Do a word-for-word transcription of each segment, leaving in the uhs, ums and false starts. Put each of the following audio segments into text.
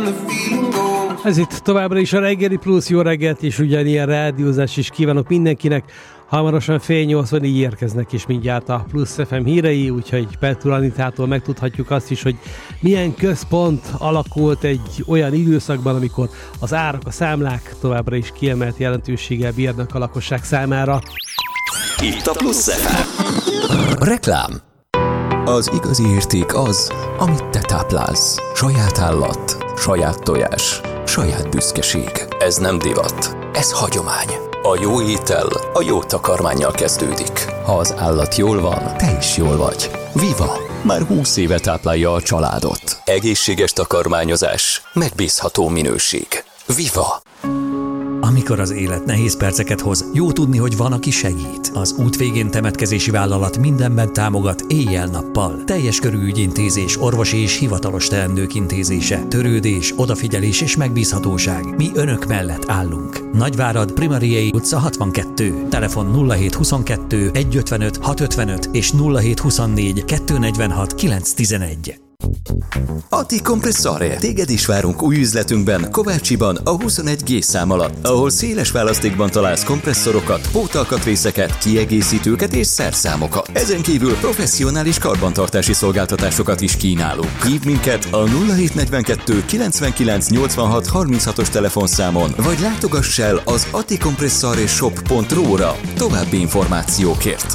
Ez itt továbbra is a Reggeli Plusz, jó reggelt, és ugyanilyen rádiózás is kívánok mindenkinek. Hamarosan fél nyolcvan így érkeznek is mindjárt a Plusz ef em hírei, úgyhogy Petru Anitától megtudhatjuk azt is, hogy milyen központ alakult egy olyan időszakban, amikor az árak, a számlák továbbra is kiemelt jelentőséggel bírnak a lakosság számára. Itt a Plusz ef em. Reklám. Az igazi érték az, amit te táplálsz. Saját állat, saját tojás, saját büszkeség. Ez nem divat, ez hagyomány. A jó étel a jó takarmánnyal kezdődik. Ha az állat jól van, te is jól vagy. Viva! Már húsz éve táplálja a családot. Egészséges takarmányozás, megbízható minőség. Viva! Amikor az élet nehéz perceket hoz, jó tudni, hogy van, aki segít. Az Útvégén temetkezési vállalat mindenben támogat éjjel-nappal. Teljes körű ügyintézés, orvosi és hivatalos teendők intézése, törődés, odafigyelés és megbízhatóság. Mi önök mellett állunk. Nagyvárad, Primariei utca hatvankettő. Telefon nulla hét huszonkettő egyszázötvenöt hatszázötvenöt és nulla hét huszonnégy kétszáznegyvenhat kilencszáztizenegy. Ati Kompresszare. Téged is várunk új üzletünkben, Kovácsiban, a huszonegy G szám alatt, ahol széles választékban találsz kompresszorokat, pótalkatrészeket, kiegészítőket és szerszámokat. Ezen kívül professzionális karbantartási szolgáltatásokat is kínálunk. Hívd minket a nulla hét negyvenkettő kilencvenkilenc nyolcvanhat harminchatos telefonszámon, vagy látogass el az atikompresszareshop pont ro-ra további információkért.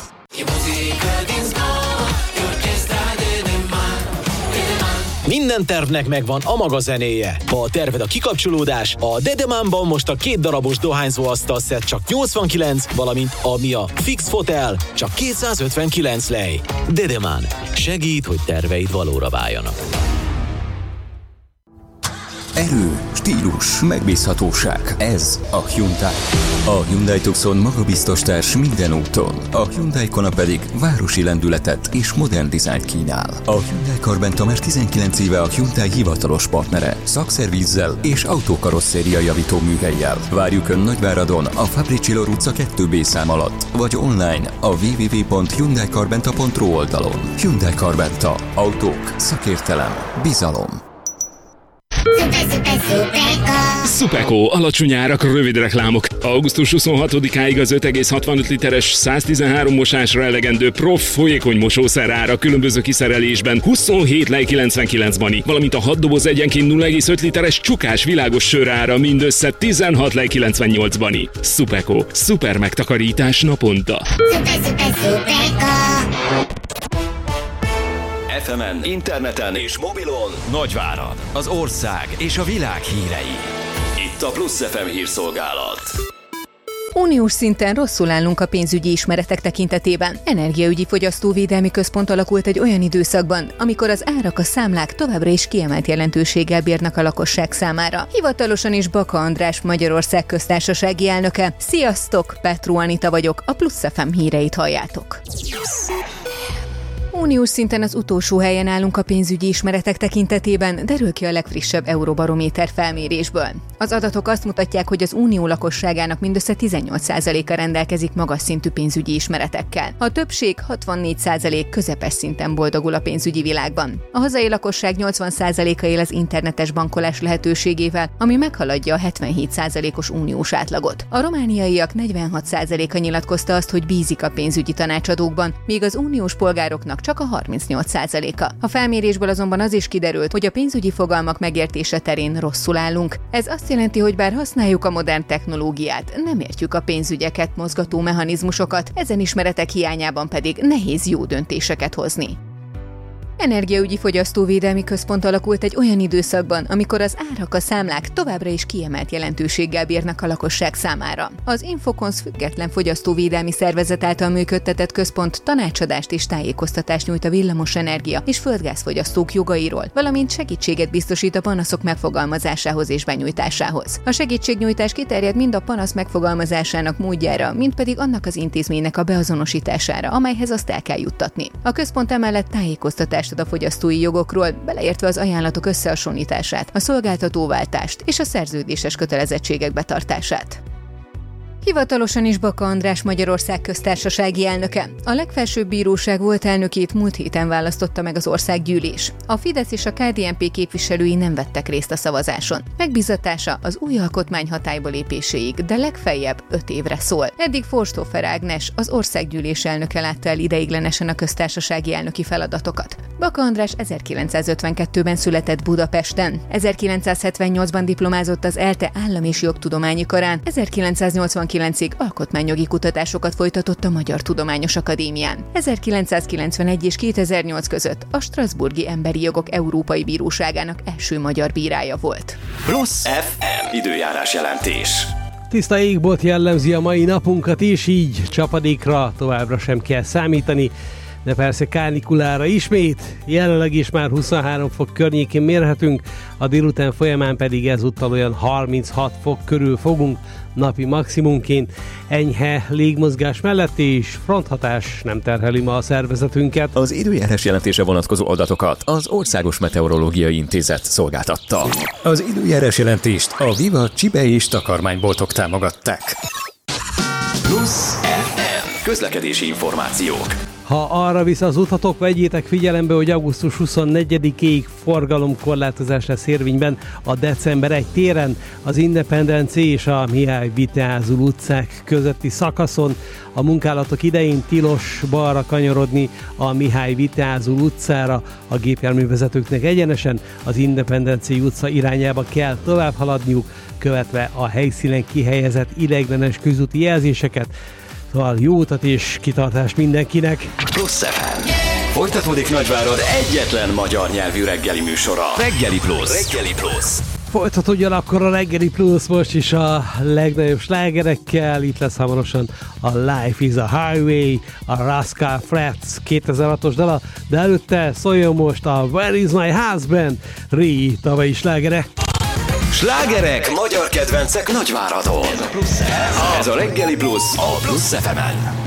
Minden tervnek megvan a maga zenéje. Ha a terved a kikapcsolódás, a Dedemánban most a két darabos dohányzóasztal szett csak nyolcvankilenc, valamint a Mia Fix Fotel csak kétszázötvenkilenc lej. Dedemán. Segít, hogy terveid valóra váljanak. Erő, stílus, megbízhatóság. Ez a Hyundai. A Hyundai Tucson magabiztos társ minden úton. A Hyundai Kona pedig városi lendületet és modern dizájnt kínál. A Hyundai Carventa már tizenkilenc éve a Hyundai hivatalos partnere. Szakszervízzel és autókarosszéria javító műhellyel. Várjuk Ön Nagyváradon, a Fabricilor utca kettő B szám alatt, vagy online a double-u double-u double-u pont hyundai carventa pont ro oldalon. Hyundai Carventa. Autók, szakértelem, bizalom. Szupeko, alacsony árak, rövid reklámok. augusztus huszonhatodikáig az öt egész hatvanöt literes száztizenhárom mosásra elegendő prof folyékony mosószer ára különböző kiszerelésben huszonhét lej kilencvenkilenc bani, valamint a hat doboz egyenként nulla egész öt literes csukás világos sör ára mindössze tizenhat lej kilencvennyolc bani. Szupeko, szuper megtakarítás naponta. Szuper, szuper, Szupeko! ef emen, interneten és mobilon Nagyvárad, az ország és a világ hírei. Itt a Plusz ef em hírszolgálat. Uniós szinten rosszul állunk a pénzügyi ismeretek tekintetében. Energiaügyi fogyasztóvédelmi központ alakult egy olyan időszakban, amikor az árak, a számlák továbbra is kiemelt jelentőséggel bírnak a lakosság számára. Hivatalosan is Baka András, Magyarország köztársasági elnöke. Sziasztok, Petru Anita vagyok, a Plusz ef em híreit halljátok. Uniós szinten az utolsó helyen állunk a pénzügyi ismeretek tekintetében, derül ki a legfrissebb Euróbarométer felmérésből. Az adatok azt mutatják, hogy az unió lakosságának mindössze tizennyolc százaléka rendelkezik magas szintű pénzügyi ismeretekkel. A többség hatvannégy százalék közepes szinten boldogul a pénzügyi világban. A hazai lakosság nyolcvan százaléka él az internetes bankolás lehetőségével, ami meghaladja a hetvenhét százalékos uniós átlagot. A romániaiak negyvenhat százaléka nyilatkozta azt, hogy bízik a pénzügyi tanácsadókban, míg az uniós polgároknak csak a harmincnyolc százaléka. A felmérésből azonban az is kiderült, hogy a pénzügyi fogalmak megértése terén rosszul állunk. Ez azt jelenti, hogy bár használjuk a modern technológiát, nem értjük a pénzügyeket, mozgató mechanizmusokat, ezen ismeretek hiányában pedig nehéz jó döntéseket hozni. Energiaügyi fogyasztóvédelmi központ alakult egy olyan időszakban, amikor az árak, a számlák továbbra is kiemelt jelentőséggel bírnak a lakosság számára. Az Infokonz független fogyasztóvédelmi szervezet által működtetett központ tanácsadást és tájékoztatást nyújt a villamosenergia és földgázfogyasztók jogairól, valamint segítséget biztosít a panaszok megfogalmazásához és benyújtásához. A segítségnyújtás kiterjed mind a panasz megfogalmazásának módjára, mind pedig annak az intézménynek a beazonosítására, amelyhez azt el kell juttatni. A központ emellett tájékoztatást ad a fogyasztói jogokról, beleértve az ajánlatok összehasonlítását, a szolgáltatóváltást és a szerződéses kötelezettségek betartását. Hivatalosan is Baka András Magyarország köztársasági elnöke. A legfelsőbb bíróság volt elnökét múlt héten választotta meg az országgyűlés. A Fidesz és a ká dé en pé képviselői nem vettek részt a szavazáson. Megbízatása az új alkotmány hatályba lépéséig, de legfeljebb öt évre szól. Eddig Forstófer Ágnes, az országgyűlés elnöke látta el ideiglenesen a köztársasági elnöki feladatokat. Baka András ezerkilencszázötvenkettőben született Budapesten. ezerkilencszázhetvennyolcban diplomázott az ELTE Állam- és Jogtudományi Karán, ezerkilencszáznyolcvankilencig alkotmányjogi kutatásokat folytatott a Magyar Tudományos Akadémián. ezerkilencszázkilencvenegy és kétezer-nyolc között a Strasbourgi Emberi Jogok Európai Bíróságának első magyar bírája volt. Plusz ef em időjárás jelentés. Tiszta égbolt jellemzi a mai napunkat is, így csapadékra továbbra sem kell számítani, de persze kánikulára ismét, jelenleg is már huszonhárom fok környékén mérhetünk, a délután folyamán pedig ezúttal olyan harminchat fok körül fogunk napi maximumként, enyhe légmozgás mellett és fronthatás nem terheli ma a szervezetünket. Az időjárás jelentése vonatkozó adatokat az Országos Meteorológiai Intézet szolgáltatta. Az időjárás jelentést a Viva Csibe és takarmányboltok támogatták. Plusz ef em közlekedési információk. Ha arra visszazudhatok, vegyétek figyelembe, hogy augusztus huszonnegyedikéig forgalomkorlátozás lesz érvényben a december elseje téren, az Independence és a Mihály Vitéázul utcák közötti szakaszon. A munkálatok idején tilos balra kanyarodni a Mihály Vitéázul utcára, a gépjárművezetőknek egyenesen az Independence utca irányába kell tovább haladniuk, követve a helyszínen kihelyezett ideiglenes közúti jelzéseket. Szóval jó utat és kitartást mindenkinek! Plusz ef em. Folytatódik Nagyvárad egyetlen magyar nyelvű reggeli műsora. Reggeli Plusz. Reggeli Plusz. Folytatódjon akkor a Reggeli Plusz most is a legnagyobb slágerekkel. Itt lesz hamarosan a Life is a Highway, a Rascal Flatts kétezer-hatos dala, de előtte szóljon most a Where is my husband? Régi tavalyi slágere. Slágerek, magyar kedvencek Nagyváradon. Ez a Reggeli Plusz a Plusz ef emen.